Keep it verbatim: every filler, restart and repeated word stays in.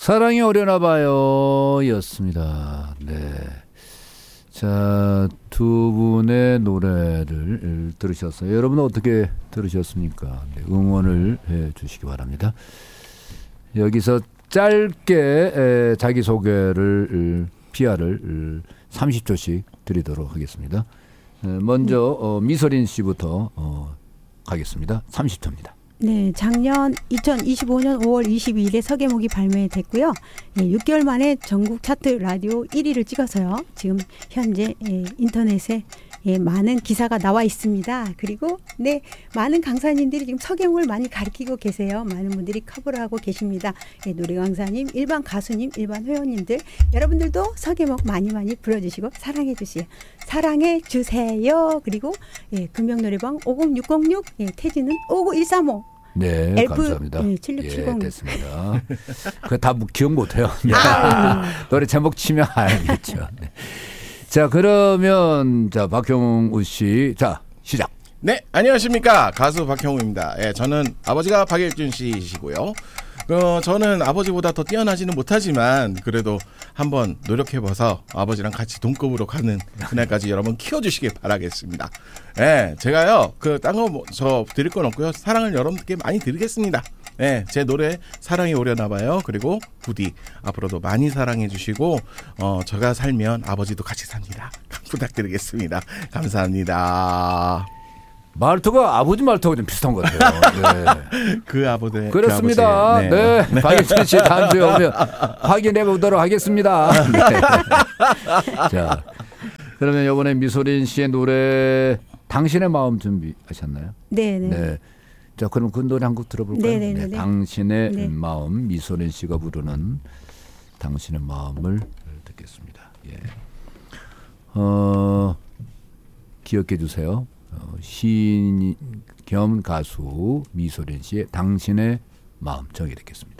사랑이 오려나 봐요 였습니다. 네. 자, 두 분의 노래를 들으셨어요. 여러분은 어떻게 들으셨습니까? 네, 응원을 해 주시기 바랍니다. 여기서 짧게 자기소개를 피아르을 삼십 초씩 드리도록 하겠습니다. 먼저 어, 미서린 씨부터 어, 가겠습니다. 삼십 초입니다. 네, 작년 이천이십오년 오월 이십이일에 서계목이 발매됐고요. 예, 육 개월 만에 전국 차트 라디오 일 위를 찍어서요. 지금 현재 예, 인터넷에 예, 많은 기사가 나와 있습니다. 그리고 네, 많은 강사님들이 지금 서계목을 많이 가르치고 계세요. 많은 분들이 커버를 하고 계십니다. 예, 노래 강사님, 일반 가수님, 일반 회원님들 여러분들도 서계목 많이 많이 불러주시고 사랑해 주세요. 사랑해 주세요. 그리고 예, 금명노래방 오공육공육, 예, 태진은 오구일삼오. 네, 엘프, 감사합니다. 네, 칠육칠공. 예, 됐습니다. 그거 다 기억 못해요. 아, 노래 제목 치면 알겠죠. 네. 자, 그러면 자 박형우 씨, 자 시작. 네, 안녕하십니까, 가수 박형우입니다. 예, 저는 아버지가 박일준 씨이시고요. 어, 저는 아버지보다 더 뛰어나지는 못하지만 그래도 한번 노력해봐서 아버지랑 같이 동급으로 가는 그날까지 여러분 키워주시길 바라겠습니다. 예, 제가요 그 딴 거 뭐 저 드릴 건 없고요. 사랑을 여러분께 많이 드리겠습니다. 예, 제 노래 사랑이 오려나봐요. 그리고 부디 앞으로도 많이 사랑해주시고 어, 제가 살면 아버지도 같이 삽니다. 부탁드리겠습니다. 감사합니다. 말투가 아버지 말투가 좀 비슷한 것 같아요. 네. 그 아버지 그렇습니다. 그 네, 네. 박일준 씨 다음 주에 오면 확인해 보도록 하겠습니다. 네. 자, 그러면 이번에 미소린 씨의 노래 당신의 마음 준비하셨나요? 네, 네. 네. 자, 그럼 그 노래 한 곡 들어볼까요? 네, 네, 네. 당신의 네. 마음, 미소린 씨가 부르는 당신의 마음을 듣겠습니다. 예. 어, 기억해 주세요. 어, 시인 겸 가수 미소린 씨의 당신의 마음 정해 듣겠습니다.